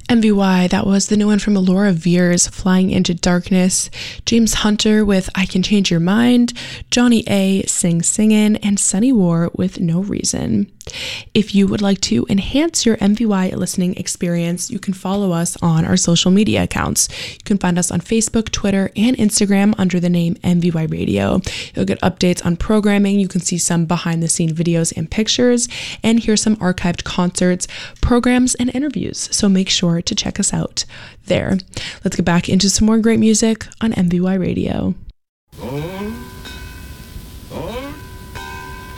MVY, that was the new one from Laura Veers, Flying into Darkness, James Hunter with I Can Change Your Mind, Johnny A, Sing Singin', and Sunny War with No Reason. If you would like to enhance your MVY listening experience, you can follow us on our social media accounts. You can find us on Facebook, Twitter, and Instagram under the name MVY Radio. You'll get updates on programming. You can see some behind the scene videos and pictures, and hear some archived concerts, programs, and interviews. So make sure to check us out there. Let's get back into some more great music on MVY Radio.